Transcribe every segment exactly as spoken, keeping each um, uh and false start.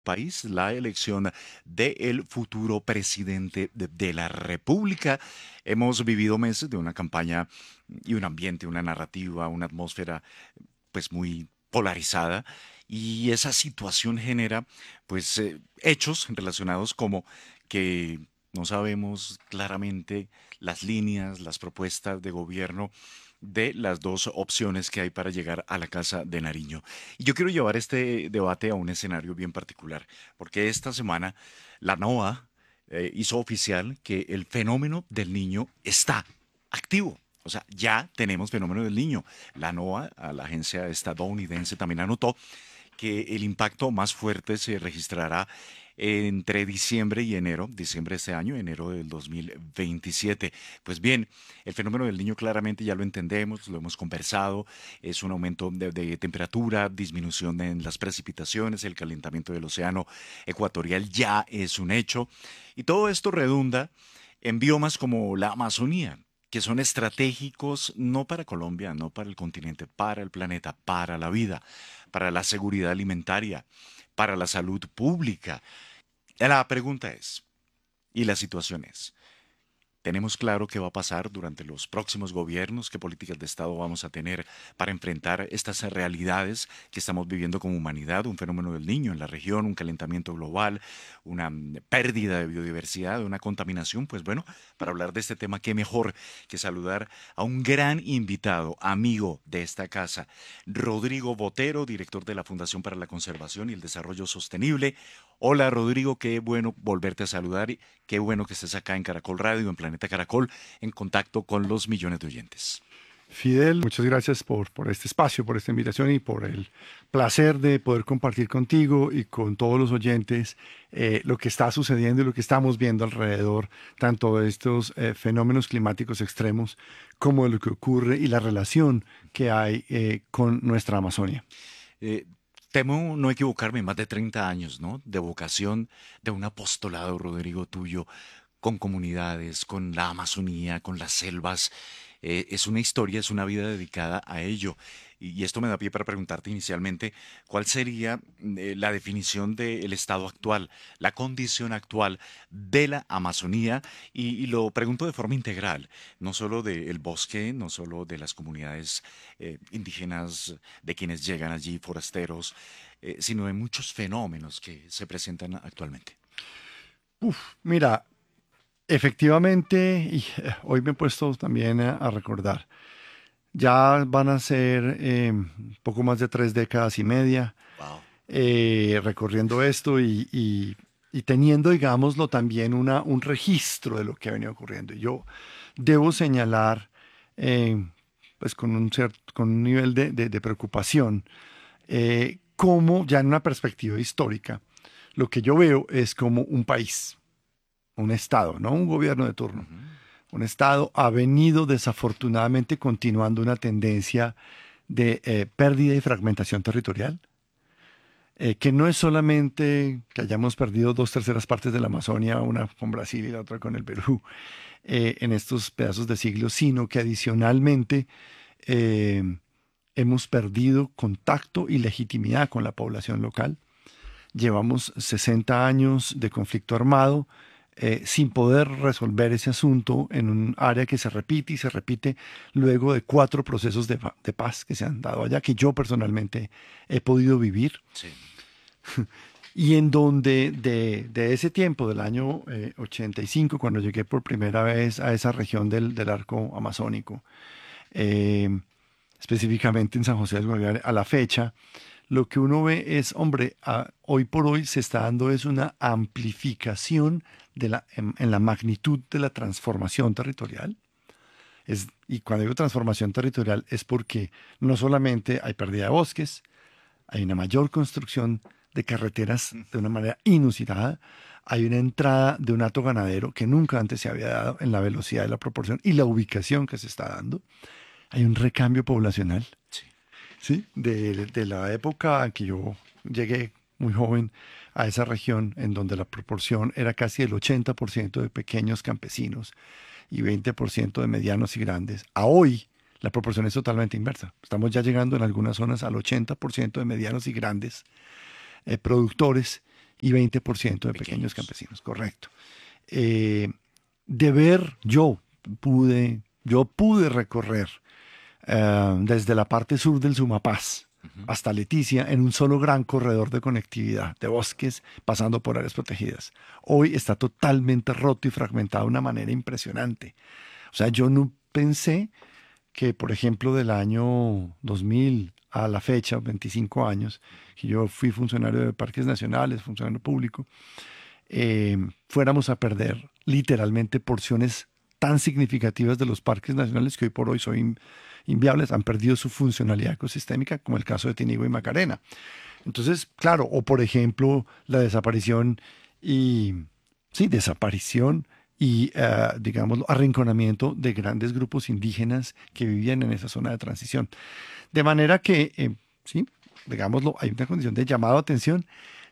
país la elección del futuro presidente de, de la República. Hemos vivido meses de una campaña y un ambiente, una narrativa, una atmósfera pues muy polarizada y esa situación genera pues eh, hechos relacionados como que no sabemos claramente las líneas, las propuestas de gobierno de las dos opciones que hay para llegar a la Casa de Nariño. Y yo quiero llevar este debate a un escenario bien particular, porque esta semana la NOAA eh, hizo oficial que el fenómeno del niño está activo. O sea, ya tenemos fenómeno del niño. La NOAA, a la agencia estadounidense, también anotó que el impacto más fuerte se registrará entre diciembre y enero, diciembre de este año, enero del dos mil veintisiete. Pues bien, el fenómeno del niño claramente ya lo entendemos, lo hemos conversado, es un aumento de, de temperatura, disminución en las precipitaciones, el calentamiento del océano ecuatorial ya es un hecho, y todo esto redunda en biomas como la Amazonía, que son estratégicos no para Colombia, no para el continente, para el planeta, para la vida, para la seguridad alimentaria, para la salud pública. La pregunta es, y la situación es, ¿tenemos claro qué va a pasar durante los próximos gobiernos? ¿Qué políticas de Estado vamos a tener para enfrentar estas realidades que estamos viviendo como humanidad? Un fenómeno del niño en la región, un calentamiento global, una mm, pérdida de biodiversidad, una contaminación. Pues bueno, para hablar de este tema, qué mejor que saludar a un gran invitado, amigo de esta casa, Rodrigo Botero, director de la Fundación para la Conservación y el Desarrollo Sostenible. Hola Rodrigo, qué bueno volverte a saludar y qué bueno que estés acá en Caracol Radio, en Planeta Caracol, en contacto con los millones de oyentes. Fidel, muchas gracias por, por este espacio, por esta invitación y por el placer de poder compartir contigo y con todos los oyentes eh, lo que está sucediendo y lo que estamos viendo alrededor, tanto de estos eh, fenómenos climáticos extremos como de lo que ocurre y la relación que hay eh, con nuestra Amazonia. Eh, Temo no equivocarme, más de treinta años, ¿no? De vocación, de un apostolado, Rodrigo, tuyo, con comunidades, con la Amazonía, con las selvas. Eh, es una historia, es una vida dedicada a ello. Y, y esto me da pie para preguntarte inicialmente, ¿cuál sería mm, eh, la definición del estado actual, la condición actual de la Amazonía? Y, y lo pregunto de forma integral, no solo del bosque, no solo de las comunidades eh, indígenas, de quienes llegan allí, forasteros, eh, sino de muchos fenómenos que se presentan actualmente. Uf, mira, efectivamente, y eh, hoy me he puesto también a, a recordar, ya van a ser eh, poco más de tres décadas y media Wow. eh, recorriendo esto y, y- y teniendo, digámoslo, también una, un registro de lo que ha venido ocurriendo. Y yo debo señalar, eh, pues con un, cier- con un nivel de, de- de preocupación, eh, cómo ya en una perspectiva histórica, lo que yo veo es como un país, un Estado, no un gobierno de turno. Ujú. Un Estado ha venido desafortunadamente continuando una tendencia de eh, pérdida y fragmentación territorial, eh, que no es solamente que hayamos perdido dos terceras partes de la Amazonia, una con Brasil y la otra con el Perú, eh, en estos pedazos de siglo, sino que adicionalmente eh, hemos perdido contacto y legitimidad con la población local. Llevamos sesenta años de conflicto armado eh, sin poder resolver ese asunto en un área que se repite y se repite luego de cuatro procesos de, fa- de paz que se han dado allá, que yo personalmente he podido vivir Sí. y en donde de, de ese tiempo, del año eh, ochenta y cinco, cuando llegué por primera vez a esa región del, del arco amazónico, eh, específicamente en San José del Guaviare, a la fecha, lo que uno ve es, hombre, a- hoy por hoy se está dando es una amplificación de la, en, en la magnitud de la transformación territorial. Es, y cuando digo transformación territorial es porque no solamente hay pérdida de bosques, hay una mayor construcción de carreteras de una manera inusitada, hay una entrada de un hato ganadero que nunca antes se había dado en la velocidad, y la proporción y la ubicación que se está dando. Hay un recambio poblacional, Sí. ¿sí? De, de la época en que yo llegué muy joven a esa región en donde la proporción era casi el ochenta por ciento de pequeños campesinos y veinte por ciento de medianos y grandes. A hoy la proporción es totalmente inversa. Estamos ya llegando en algunas zonas al ochenta por ciento de medianos y grandes eh, productores y veinte por ciento de Pequeños. pequeños campesinos, correcto. Eh, de ver, yo pude, yo pude recorrer eh, desde la parte sur del Sumapaz Ujú. hasta Leticia en un solo gran corredor de conectividad, de bosques, pasando por áreas protegidas. Hoy está totalmente roto y fragmentado de una manera impresionante. O sea, yo no pensé que, por ejemplo, del año dos mil a la fecha, veinticinco años, que yo fui funcionario de parques nacionales, funcionario público, eh, fuéramos a perder literalmente porciones tan significativas de los parques nacionales que hoy por hoy son in- inviables, han perdido su funcionalidad ecosistémica, como el caso de Tinigua y Macarena. Entonces, claro, o por ejemplo, la desaparición y, sí, desaparición y, eh, digamos, arrinconamiento de grandes grupos indígenas que vivían en esa zona de transición. De manera que, eh, sí, digámoslo, hay una condición de llamado a atención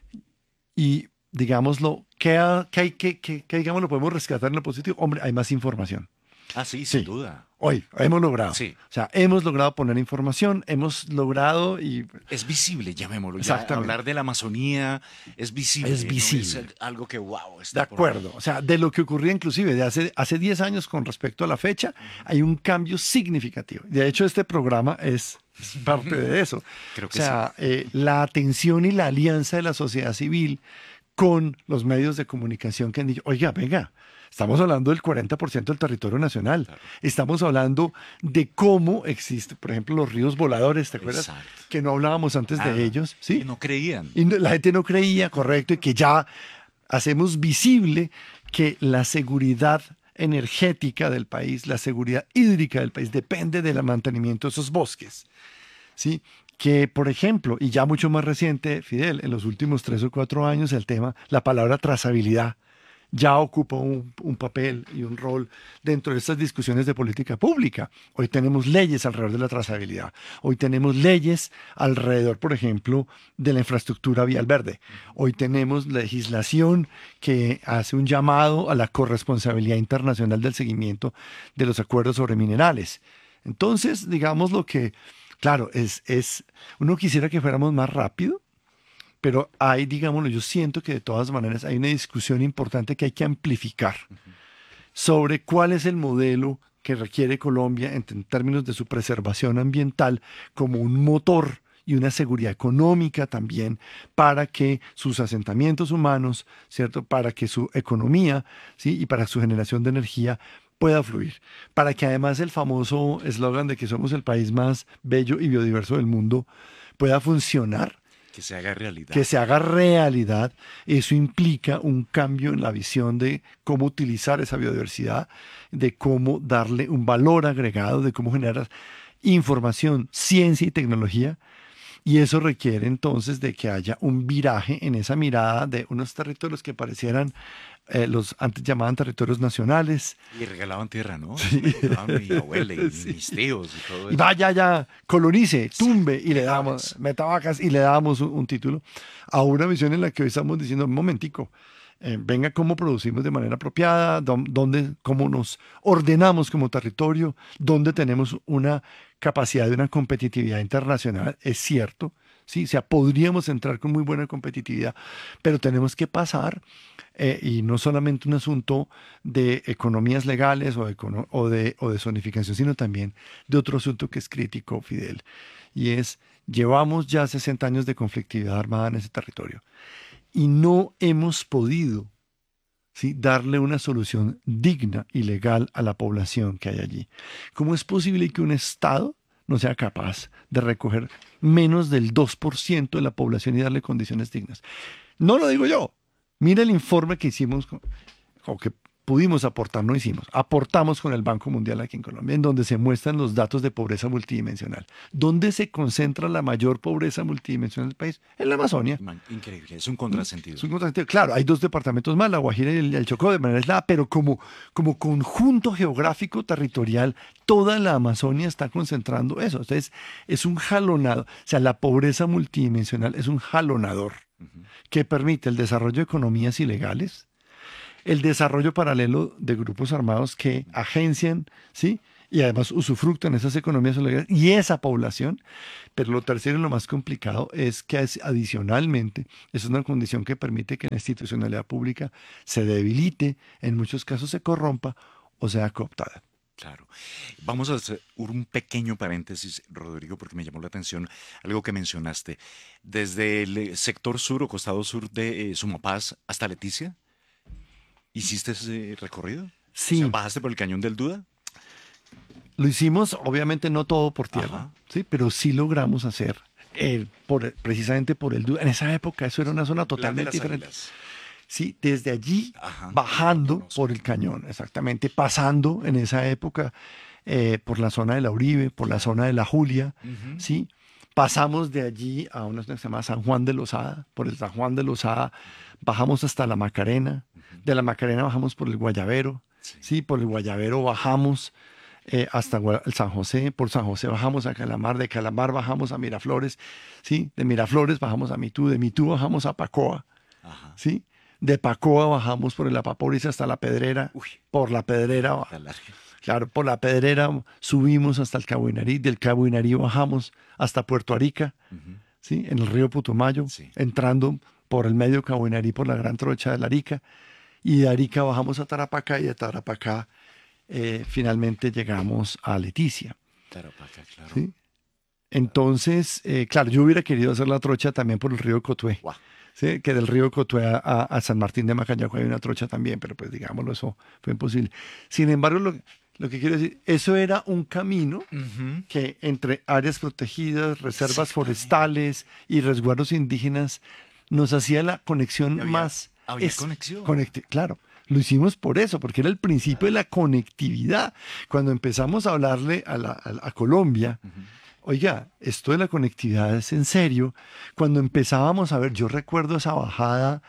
y, digámoslo, ¿qué, ha- qué hay que, que, que, digamos, lo podemos rescatar en lo positivo? Hombre, hay más información. Ah, sí, sin Sí, duda. hoy hemos logrado. Sí. O sea, hemos logrado poner información, hemos logrado y Es visible, llamémoslo. Ya exactamente. hablar de la Amazonía es visible. Es ¿no? visible. Es algo que, wow, De está por ahí. acuerdo, o sea, de lo que ocurría inclusive de hace, hace diez años con respecto a la fecha, hay un cambio significativo. De hecho, este programa es, es parte de eso. Creo O que sea, eh, la atención y la alianza de la sociedad civil con los medios de comunicación que han dicho, oiga, venga, estamos hablando del cuarenta por ciento del territorio nacional. Claro. Estamos hablando de cómo existe, por ejemplo, los ríos voladores, ¿te acuerdas? Exacto. Que no hablábamos antes Nada. de ellos, ¿sí? Y no creían. Y no- la gente no creía, correcto, y que ya hacemos visible que la seguridad energética del país, la seguridad hídrica del país depende del mantenimiento de esos bosques, ¿sí? Que, por ejemplo, y ya mucho más reciente, Fidel, en los últimos tres o cuatro años, el tema, la palabra trazabilidad ya ocupa un, un papel y un rol dentro de estas discusiones de política pública. Hoy tenemos leyes alrededor de la trazabilidad. Hoy tenemos leyes alrededor, por ejemplo, de la infraestructura vial verde. Hoy tenemos legislación que hace un llamado a la corresponsabilidad internacional del seguimiento de los acuerdos sobre minerales. Entonces, digamos lo que, claro, es, es, uno quisiera que fuéramos más rápido, pero hay, digámoslo, yo siento que de todas maneras hay una discusión importante que hay que amplificar sobre cuál es el modelo que requiere Colombia en, en términos de su preservación ambiental como un motor y una seguridad económica también para que sus asentamientos humanos, ¿cierto? Para que su economía, ¿sí? Y para su generación de energía pueda fluir. Para que además el famoso eslogan de que somos el país más bello y biodiverso del mundo pueda funcionar, Que se haga realidad. que se haga realidad. Eso implica un cambio en la visión de cómo utilizar esa biodiversidad, de cómo darle un valor agregado, de cómo generar información, ciencia y tecnología. Y eso requiere entonces de que haya un viraje en esa mirada de unos territorios que parecieran eh, los antes llamaban territorios nacionales. Y regalaban tierra, ¿no? Sí. Me contaban mi abuela y Sí. mis tíos y todo Y eso. vaya ya, colonice, tumbe y le meta damos, vacas. meta vacas y le damos un, un título a una visión en la que hoy estamos diciendo, un momentico, eh, venga cómo producimos de manera apropiada, dón- dónde, cómo nos ordenamos como territorio, dónde tenemos una capacidad de una competitividad internacional, es cierto, sí, o sea, podríamos entrar con muy buena competitividad, pero tenemos que pasar, eh, y no solamente un asunto de economías legales o de, econo- o de, o de zonificación, sino también de otro asunto que es crítico, Fidel, y es, llevamos ya sesenta años de conflictividad armada en ese territorio y no hemos podido, ¿sí?, darle una solución digna y legal a la población que hay allí. ¿Cómo es posible que un Estado no sea capaz de recoger menos del dos por ciento de la población y darle condiciones dignas? No lo digo yo. Mira el informe que hicimos, con- o que pudimos aportar, no hicimos, aportamos con el Banco Mundial aquí en Colombia, en donde se muestran los datos de pobreza multidimensional. ¿Dónde se concentra la mayor pobreza multidimensional del país? En la Amazonia. Man, increíble, es un contrasentido. Es un contrasentido. Claro, hay dos departamentos más, la Guajira y el, el Chocó de manera aislada, pero como, como conjunto geográfico territorial, toda la Amazonia está concentrando eso. Entonces, es un jalonado. O sea, la pobreza multidimensional es un jalonador Ujú. que permite el desarrollo de economías ilegales, el desarrollo paralelo de grupos armados que agencian, ¿sí?, y además usufructan esas economías solidaridas y esa población. Pero lo tercero y lo más complicado es que es- adicionalmente es una condición que permite que la institucionalidad pública se debilite, en muchos casos se corrompa o sea cooptada. Claro. Vamos a hacer un pequeño paréntesis, Rodrigo, porque me llamó la atención algo que mencionaste. Desde el eh, sector sur o costado sur de eh, Sumapaz hasta Leticia, ¿hiciste ese recorrido? O sea, Sí, ¿bajaste por el Cañón del Duda? lo hicimos, obviamente no todo por tierra, Ajá. ¿sí? Pero sí logramos hacer, eh, por, precisamente por el... En esa época eso era una zona El Plan de totalmente las diferente. Águilas. Sí, desde allí, Ajá. Lo bajando por conozco. el cañón, exactamente, pasando en esa época eh, por la zona de la Uribe, por la Claro. zona de la Julia, Ujú. ¿sí? Pasamos de allí a una zona que se llama San Juan de Lozada, por el San Juan de Lozada bajamos hasta la Macarena, Ujú. de la Macarena bajamos por el Guayabero, Sí. ¿sí? Por el Guayabero bajamos eh, hasta Gua- el San José, por San José bajamos a Calamar, de Calamar bajamos a Miraflores, ¿sí? De Miraflores bajamos a Mitú, de Mitú bajamos a Pacoa, Ajá. ¿sí? De Pacoa bajamos por el Apaporis hasta la Pedrera, Uy, por la Pedrera, ba- está larga. claro, por la Pedrera subimos hasta el Cabo Inarí, del Cabo Inarí bajamos hasta Puerto Arica, Ujú. ¿sí? En el río Putumayo, Sí. entrando por el medio Cabo Inarí por la Gran Trocha de la Arica, y de Arica bajamos a Tarapacá y de Tarapacá eh, finalmente llegamos a Leticia, Tarapacá, claro. ¿sí? Entonces, eh, claro, yo hubiera querido hacer la trocha también por el río Cotué, Guau. ¿sí? Que del río Cotué a, a- a San Martín de Macañaco hay una trocha también, pero pues digámoslo, eso fue imposible. Sin embargo, lo, lo que quiero decir, eso era un camino Ujú. que entre áreas protegidas, reservas Exactamente. forestales y resguardos indígenas nos hacía la Y conexión había, más había es conexión. conecti- claro. Lo hicimos por eso, porque era el principio de la conectividad. Cuando empezamos a hablarle a, la- a- a Colombia, Ujú. oiga, esto de la conectividad es en serio. Cuando empezábamos a ver, yo recuerdo esa bajada,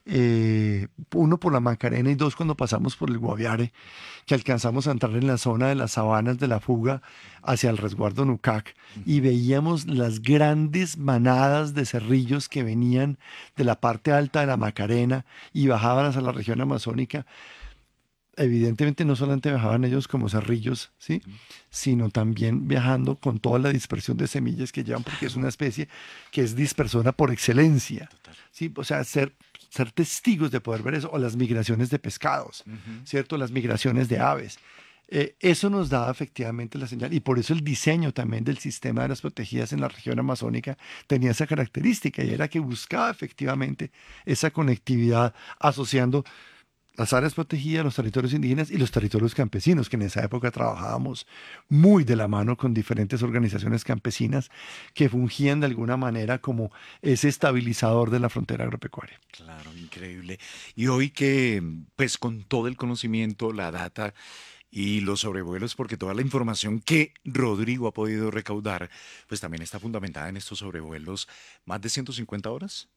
eh, uno por la Macarena y dos cuando pasamos por el Guaviare, que alcanzamos a entrar en la zona de las sabanas de la fuga hacia el resguardo Nucac y Ujú. veíamos las grandes manadas de cerrillos que venían de la parte alta de la Macarena y bajaban hacia la región amazónica. Evidentemente no solamente viajaban ellos como cerrillos, ¿sí? Ujú. Sino también viajando con toda la dispersión de semillas que llevan, porque es una Claro. especie que es dispersora por excelencia, Total. ¿sí? O sea, ser, ser testigos de poder ver eso, o las migraciones de pescados, Ujú. ¿cierto? Las migraciones de aves. Eh, eso nos da efectivamente la señal y por eso el diseño también del sistema de las protegidas en la región amazónica tenía esa característica y era que buscaba efectivamente esa conectividad asociando las áreas protegidas, los territorios indígenas y los territorios campesinos, que en esa época trabajábamos muy de la mano con diferentes organizaciones campesinas que fungían de alguna manera como ese estabilizador de la frontera agropecuaria. Claro, increíble. Y hoy que, pues con todo el conocimiento, la data y los sobrevuelos, porque toda la información que Rodrigo ha podido recaudar, pues también está fundamentada en estos sobrevuelos, más de ciento cincuenta horas.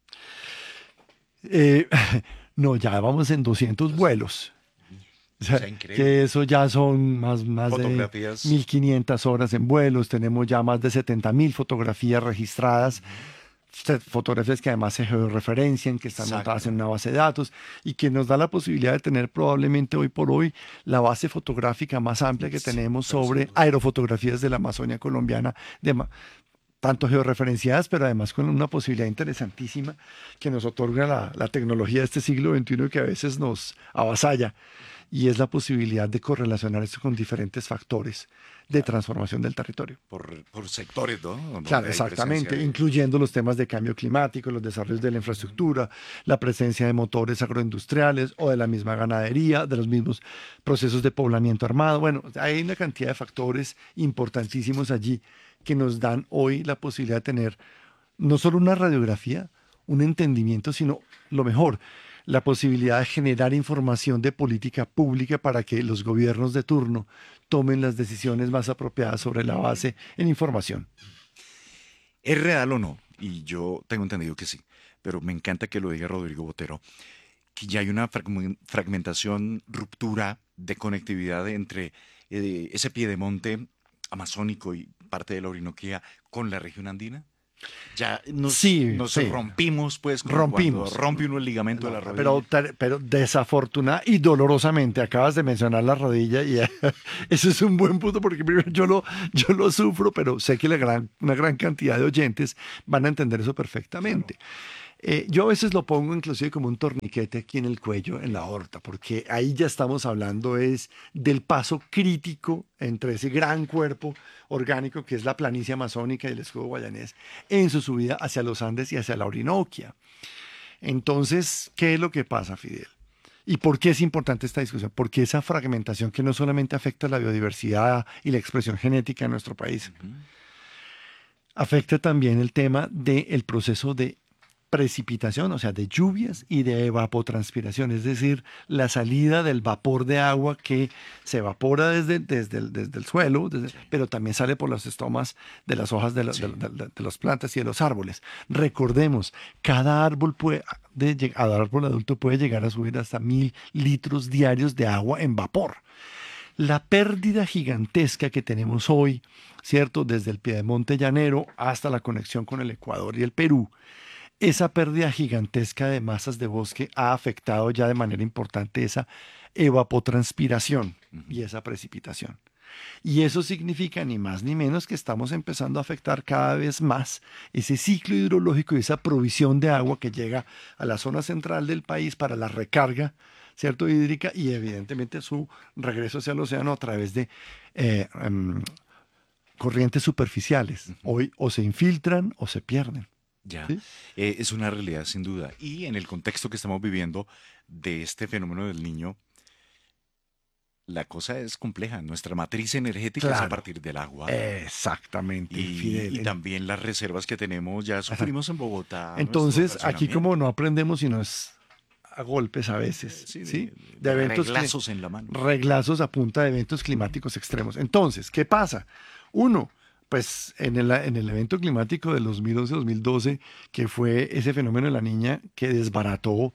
Eh, no, ya vamos en doscientos Entonces, vuelos. O o sea, sea, increíble. que eso ya son más, más de Fotografías. mil quinientas horas en vuelos, tenemos ya más de setenta mil fotografías registradas, Ujú. se- fotografías que además se georreferencian, que están montadas en Exacto. una base de datos y que nos da la posibilidad de tener probablemente hoy por hoy la base fotográfica más amplia que Sí, tenemos pero sin sobre duda. aerofotografías de la Amazonia colombiana, de ma- tanto georreferenciadas, pero además con una posibilidad interesantísima que nos otorga la, la tecnología de este siglo veintiuno que a veces nos avasalla, y es la posibilidad de correlacionar esto con diferentes factores de Claro. transformación del territorio. Por, por sectores, ¿no? Claro, Donde hay presencia exactamente, de... incluyendo los temas de cambio climático, los desarrollos de la Ujú. infraestructura, la presencia de motores agroindustriales o de la misma ganadería, de los mismos procesos de poblamiento armado. Bueno, hay una cantidad de factores importantísimos allí que nos dan hoy la posibilidad de tener no solo una radiografía, un entendimiento, sino lo mejor, la posibilidad de generar información de política pública para que los gobiernos de turno tomen las decisiones más apropiadas sobre la base en información. ¿Es real o no? Y yo tengo entendido que sí, pero me encanta que lo diga Rodrigo Botero, que ya hay una fragmen- fragmentación, ruptura de conectividad entre eh, ese piedemonte amazónico y parte de la Orinoquía con la región andina. Ya nos, Sí, nos sí. rompimos, pues, como Rompimos. cuando rompe uno el ligamento de la rodilla. Pero, ter- pero desafortunada y dolorosamente acabas de mencionar la rodilla y eso es un buen punto porque primero yo lo, yo lo sufro, pero sé que la gran, una gran cantidad de oyentes van a entender eso perfectamente. Eh, yo a veces lo pongo inclusive como un torniquete aquí en el cuello, en la aorta, porque ahí ya estamos hablando es del paso crítico entre ese gran cuerpo orgánico que es la planicie amazónica y el escudo guayanés en su subida hacia los Andes y hacia la Orinoquia. Entonces, ¿qué es lo que pasa, Fidel? ¿Y por qué es importante esta discusión? Porque esa fragmentación que no solamente afecta la biodiversidad y la expresión genética en nuestro país, Ujú. afecta también el tema del proceso de precipitación, o sea, de lluvias y de evapotranspiración, es decir, la salida del vapor de agua que se evapora desde, desde, el, desde el suelo, desde- pero también sale por los estomas de las hojas de, la- Sí. de, de- de- de las plantas y de los árboles. Recordemos, cada árbol puede, de, lleg- cada árbol adulto puede llegar a subir hasta mil litros diarios de agua en vapor. La pérdida gigantesca que tenemos hoy, ¿cierto? Desde el piedemonte llanero hasta la conexión con el Ecuador y el Perú, esa pérdida gigantesca de masas de bosque ha afectado ya de manera importante esa evapotranspiración y esa precipitación. Y eso significa ni más ni menos que estamos empezando a afectar cada vez más ese ciclo hidrológico y esa provisión de agua que llega a la zona central del país para la recarga, ¿cierto? Hídrica y evidentemente su regreso hacia el océano a través de eh, em, corrientes superficiales. Hoy o se infiltran o se pierden. Ya, ¿Sí? eh, es una realidad sin duda. Y en el contexto que estamos viviendo de este fenómeno del niño, la cosa es compleja. Nuestra matriz energética es a Claro. partir del agua. Exactamente, Y, Fidel. y En- también las reservas que tenemos, ya sufrimos en Bogotá. nuestro Entonces, aquí como no racionamiento. aprendemos sino es a golpes a veces, Sí, de, ¿sí? de- De de eventos cli- reglazos en la mano. reglazos a punta de eventos climáticos extremos. Entonces, ¿qué pasa? Uno, pues en el, en el evento climático del dos mil once-dos mil doce, que fue ese fenómeno de la niña que desbarató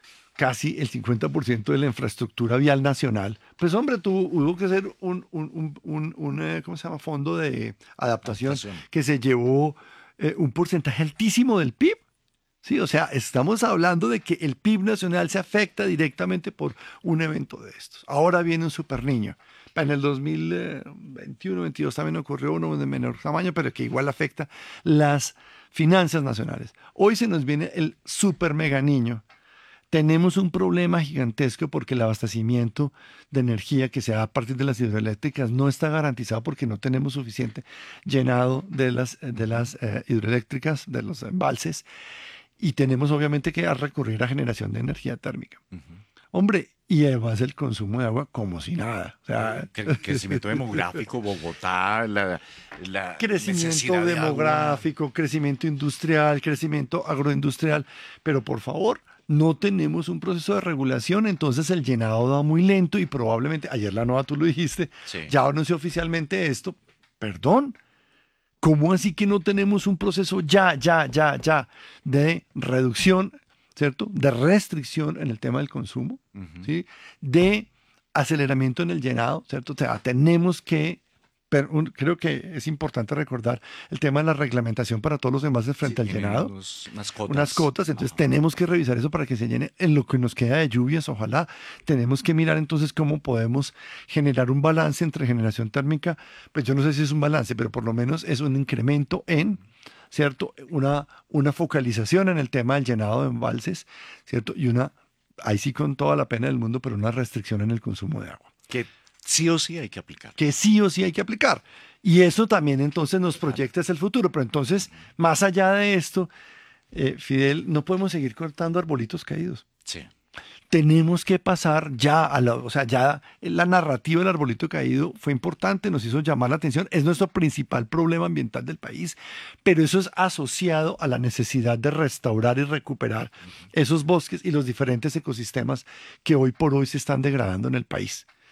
casi el cincuenta por ciento de la infraestructura vial nacional, pues hombre, tuvo, hubo que hacer un, un, un, un- un, eh, ¿cómo se llama? Fondo de adaptación Adaptación. que se llevó eh, un porcentaje altísimo del P I B. Sí, o sea, estamos hablando de que el P I B nacional se afecta directamente por un evento de estos. Ahora viene un super niño. En el dos mil veintiuno veintidós también ocurrió uno de menor tamaño, pero que igual afecta las finanzas nacionales. Hoy se nos viene el super mega niño. Tenemos un problema gigantesco porque el abastecimiento de energía que se da a partir de las hidroeléctricas no está garantizado porque no tenemos suficiente llenado de las, de las eh, hidroeléctricas, de los embalses, y tenemos obviamente que recurrir a generación de energía térmica. Ujú. Hombre, y además el consumo de agua como si nada. O sea, Cre- Crecimiento demográfico, Bogotá, la, la crecimiento necesidad de agua. demográfico, crecimiento industrial, crecimiento agroindustrial, pero por favor, no tenemos un proceso de regulación, entonces el llenado va muy lento y probablemente, ayer la Nova tú lo dijiste, Sí. ya anunció oficialmente esto, perdón, ¿cómo así que no tenemos un proceso ya, ya, ya, ya de reducción, ¿cierto? De restricción en el tema del consumo, Ujú. ¿sí? De aceleramiento en el llenado, ¿cierto? O sea, tenemos que, pero un- creo que es importante recordar el tema de la reglamentación para todos los envases frente Sí, al tienen llenado. unos- unas cotas. Unas cotas, entonces Ajá. tenemos que revisar eso para que se llene en lo que nos queda de lluvias, ojalá. Tenemos que mirar entonces cómo podemos generar un balance entre generación térmica, pues yo no sé si es un balance, pero por lo menos es un incremento en, ¿cierto? Una, una focalización en el tema del llenado de embalses, ¿cierto? Y una, ahí sí con toda la pena del mundo, pero una restricción en el consumo de agua, Que sí o sí hay que aplicar. que sí o sí hay que aplicar. Y eso también entonces nos proyecta hacia el futuro, pero entonces, más allá de esto, eh, Fidel, no podemos seguir cortando arbolitos caídos. Sí. Tenemos que pasar ya a la, o sea, ya la narrativa del arbolito caído fue importante, nos hizo llamar la atención, es nuestro principal problema ambiental del país, pero eso es asociado a la necesidad de restaurar y recuperar esos bosques y los diferentes ecosistemas que hoy por hoy se están degradando en el país.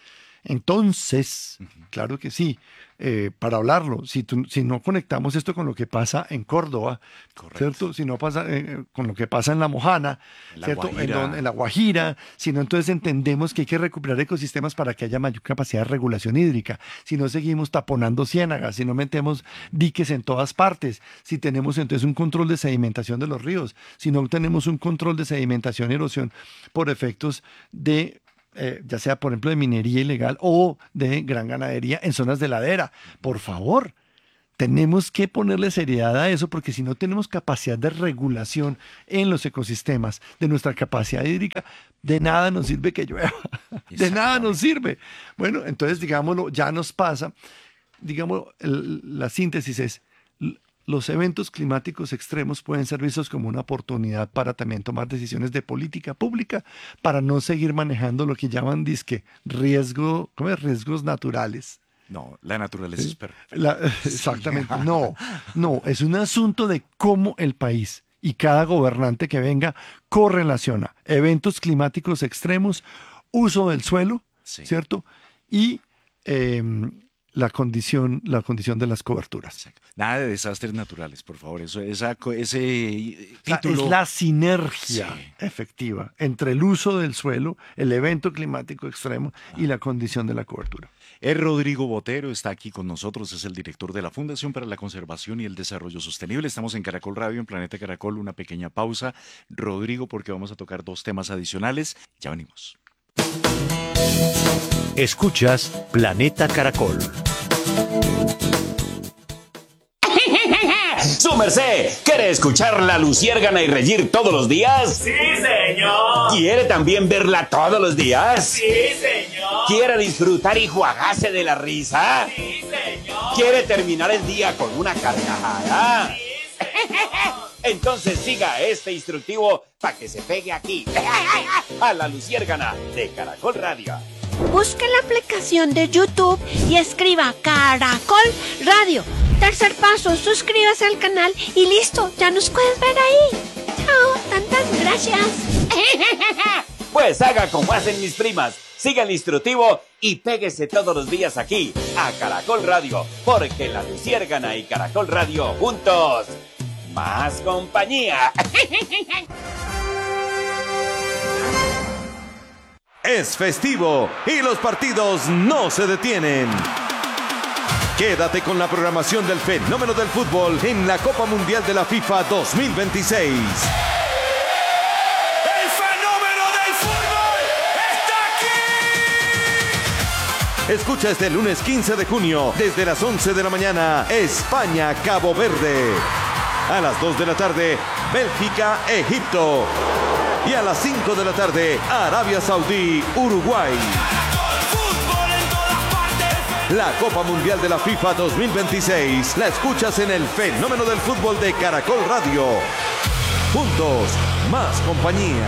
Entonces, claro que sí, eh, para hablarlo, si, tú- si no conectamos esto con lo que pasa en Córdoba, Correcto. ¿cierto? Si no pasa eh, con lo que pasa en La Mojana, En La ¿cierto? En, Guajira. don- en La Guajira, sino entonces entendemos que hay que recuperar ecosistemas para que haya mayor capacidad de regulación hídrica. Si no seguimos taponando ciénagas, si no metemos diques en todas partes, si tenemos entonces un control de sedimentación de los ríos, si no tenemos un control de sedimentación y erosión por efectos de eh, ya sea por ejemplo de minería ilegal o de gran ganadería en zonas de ladera. Por favor, tenemos que ponerle seriedad a eso porque si no tenemos capacidad de regulación en los ecosistemas de nuestra capacidad hídrica, de nada nos sirve que llueva, de nada nos sirve. Bueno, entonces digámoslo, ya nos pasa, digamos, el- la síntesis es, l- los eventos climáticos extremos pueden ser vistos como una oportunidad para también tomar decisiones de política pública para no seguir manejando lo que llaman disque riesgo, ¿cómo es? Riesgos naturales. No, la naturaleza es perfecta. La- exactamente, no, no, es un asunto de cómo el país y cada gobernante que venga correlaciona eventos climáticos extremos, uso del suelo, Sí. ¿cierto? Y em, la condición, la condición de las coberturas. Exacto. Nada de desastres naturales, por favor. Eso, esa, co- ese eh, O sea, título. es la sinergia Sí. efectiva entre el uso del suelo, el evento climático extremo y la condición de la cobertura. Es Rodrigo Botero, está aquí con nosotros, es el director de la Fundación para la Conservación y el Desarrollo Sostenible. Estamos en Caracol Radio, en Planeta Caracol, una pequeña pausa. Rodrigo, porque vamos a tocar dos temas adicionales. Ya venimos. Escuchas Planeta Caracol. Su merced, ¿quiere escuchar la luciérgana y reír todos los días? ¡Sí, señor! ¿Quiere también verla todos los días? ¡Sí, señor! ¿Quiere disfrutar y juagarse de la risa? ¡Sí, señor! ¿Quiere terminar el día con una carcajada? ¡Sí, señor! Entonces siga este instructivo para que se pegue aquí, a la luciérgana de Caracol Radio. Busque la aplicación de YouTube y escriba Caracol Radio. Tercer paso, suscríbase al canal y listo, ya nos puedes ver ahí. Chao, tantas gracias. Pues haga como hacen mis primas, siga el instructivo y péguese todos los días aquí, a Caracol Radio, porque la luciérgana y Caracol Radio juntos, más compañía. Es festivo y los partidos no se detienen. Quédate con la programación del fenómeno del fútbol en la Copa Mundial de la FIFA dos mil veintiséis. ¡El fenómeno del fútbol está aquí! Escucha este lunes quince de junio, desde las once de la mañana, España-Cabo Verde. A las dos de la tarde, Bélgica-Egipto. Y a las cinco de la tarde, Arabia Saudí-Uruguay. Fútbol en todas partes. La Copa Mundial de la FIFA dos mil veintiséis la escuchas en el fenómeno del fútbol de Caracol Radio. Juntos, más compañía.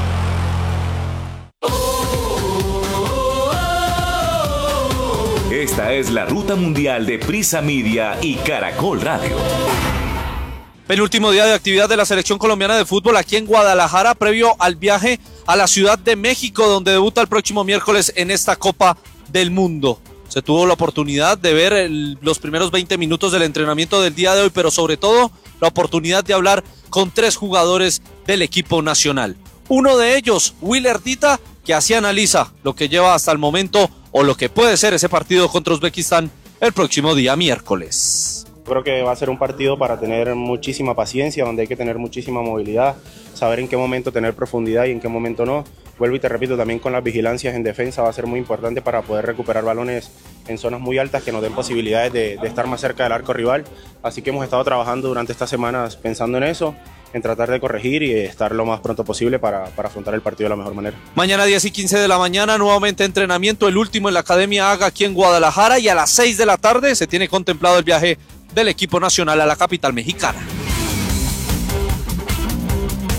Esta es la ruta mundial de Prisa Media y Caracol Radio. Penúltimo día de actividad de la selección colombiana de fútbol aquí en Guadalajara, previo al viaje a la Ciudad de México, donde debuta el próximo miércoles en esta Copa del Mundo. Se tuvo la oportunidad de ver el- los primeros veinte minutos del entrenamiento del día de hoy, pero sobre todo la oportunidad de hablar con tres jugadores del equipo nacional. Uno de ellos, Willer Dita, que así analiza lo que lleva hasta el momento o lo que puede ser ese partido contra Uzbekistán el próximo día miércoles. Creo que va a ser un partido para tener muchísima paciencia, donde hay que tener muchísima movilidad, saber en qué momento tener profundidad y en qué momento no. Vuelvo y te repito, también con las vigilancias en defensa va a ser muy importante para poder recuperar balones en zonas muy altas que nos den posibilidades de, de estar más cerca del arco rival. Así que hemos estado trabajando durante estas semanas pensando en eso, en tratar de corregir y estar lo más pronto posible para, para afrontar el partido de la mejor manera. Mañana diez y quince de la mañana, nuevamente entrenamiento, el último en la Academia Haga aquí en Guadalajara, y a las seis de la tarde se tiene contemplado el viaje del equipo nacional a la capital mexicana. Y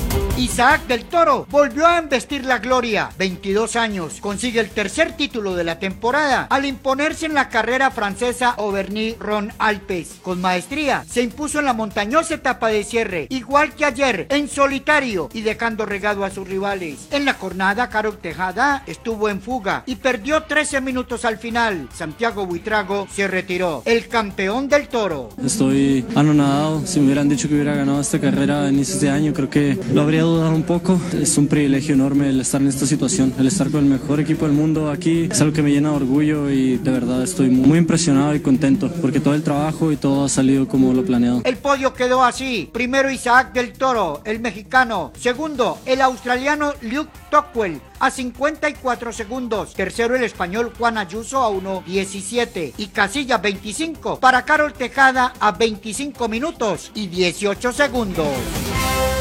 Isaac del Toro volvió a embestir la gloria. veintidós años, consigue el tercer título de la temporada al imponerse en la carrera francesa Auvergne-Rhône-Alpes. Con maestría se impuso en la montañosa etapa de cierre, igual que ayer, en solitario y dejando regado a sus rivales. En la jornada, Carol Tejada estuvo en fuga y perdió trece minutos al final. Santiago Buitrago se retiró. El campeón del Toro. Estoy anonadado. Si me hubieran dicho que hubiera ganado esta carrera a inicios de año, creo que lo habría dudado un poco. Es un privilegio enorme el estar en esta situación, el estar con el mejor equipo del mundo aquí. Es algo que me llena de orgullo y de verdad estoy muy impresionado y contento porque todo el trabajo y todo ha salido como lo planeado. El podio quedó así. Primero Isaac del Toro, el mexicano. Segundo, el australiano Luke Tocqueville a cincuenta y cuatro segundos. Tercero, el español Juan Ayuso a uno diecisiete. Y casilla veinticinco para Carol Tejada a veinticinco minutos y dieciocho segundos.